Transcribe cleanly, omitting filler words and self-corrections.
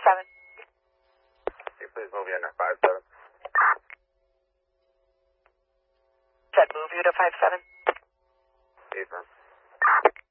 7. Can you please move you into 5-7? Said move you to 5-7. Affirm.